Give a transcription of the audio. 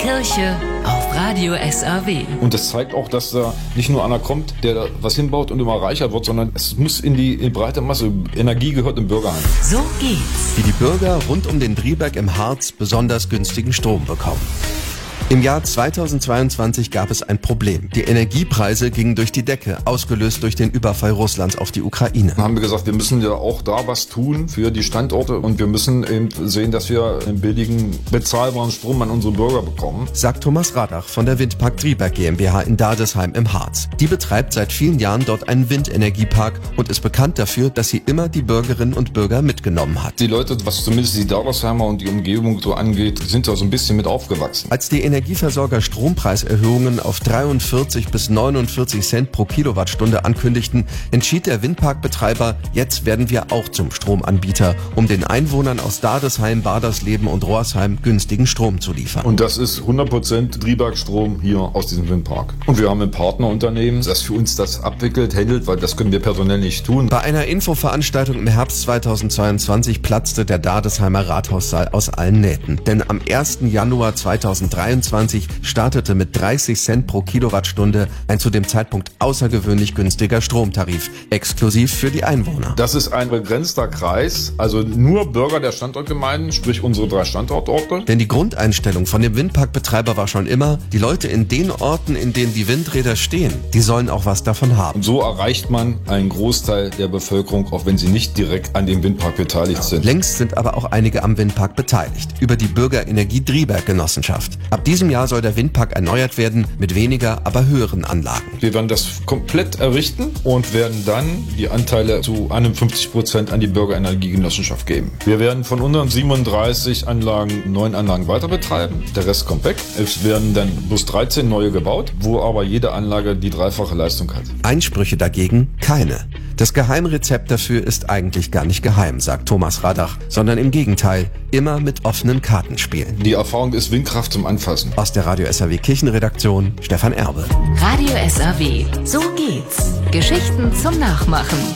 Kirche auf Radio SAW. Und das zeigt auch, dass da nicht nur einer kommt, der da was hinbaut und immer reicher wird, sondern es muss in die breite Masse. Energie gehört im Bürgerheim. So geht's. Wie die Bürger rund um den Drieberg im Harz besonders günstigen Strom bekommen. Im Jahr 2022 gab es ein Problem. Die Energiepreise gingen durch die Decke, ausgelöst durch den Überfall Russlands auf die Ukraine. Dann haben wir gesagt, wir müssen ja auch da was tun für die Standorte und wir müssen eben sehen, dass wir einen billigen, bezahlbaren Strom an unsere Bürger bekommen. Sagt Thomas Radach von der Windpark Drieberg GmbH in Dadesheim im Harz. Die betreibt seit vielen Jahren dort einen Windenergiepark und ist bekannt dafür, dass sie immer die Bürgerinnen und Bürger mitgenommen hat. Die Leute, was zumindest die Dadersheimer und die Umgebung so angeht, sind da so ein bisschen mit aufgewachsen. Als die Energieversorger Strompreiserhöhungen auf 43 bis 49 Cent pro Kilowattstunde ankündigten, entschied der Windparkbetreiber, jetzt werden wir auch zum Stromanbieter, um den Einwohnern aus Dadesheim, Badersleben und Rohrsheim günstigen Strom zu liefern. Und das ist 100% Drieberg-Strom hier aus diesem Windpark. Und wir haben ein Partnerunternehmen, das für uns das abwickelt, handelt, weil das können wir personell nicht tun. Bei einer Infoveranstaltung im Herbst 2022 platzte der Dadesheimer Rathaussaal aus allen Nähten. Denn am 1. Januar 2023 startete mit 30 Cent pro Kilowattstunde ein zu dem Zeitpunkt außergewöhnlich günstiger Stromtarif, exklusiv für die Einwohner. Das ist ein begrenzter Kreis, also nur Bürger der Standortgemeinden, sprich unsere 3 Standortorte. Denn die Grundeinstellung von dem Windparkbetreiber war schon immer, die Leute in den Orten, in denen die Windräder stehen, die sollen auch was davon haben. Und so erreicht man einen Großteil der Bevölkerung, auch wenn sie nicht direkt an dem Windpark beteiligt sind. Längst sind aber auch einige am Windpark beteiligt, über die Bürgerenergie Drieberg Genossenschaft. Ab diesem Jahr soll der Windpark erneuert werden, mit weniger, aber höheren Anlagen. Wir werden das komplett errichten und werden dann die Anteile zu 51% an die Bürgerenergiegenossenschaft geben. Wir werden von unseren 37 Anlagen 9 Anlagen weiter betreiben. Der Rest kommt weg. Es werden dann bloß 13 neue gebaut, wo aber jede Anlage die 3-fache Leistung hat. Einsprüche dagegen keine. Das Geheimrezept dafür ist eigentlich gar nicht geheim, sagt Thomas Radach, sondern im Gegenteil, immer mit offenen Karten spielen. Die Erfahrung ist Windkraft zum Anfassen. Aus der Radio SAW Kirchenredaktion, Stefan Erbe. Radio SAW. So geht's. Geschichten zum Nachmachen.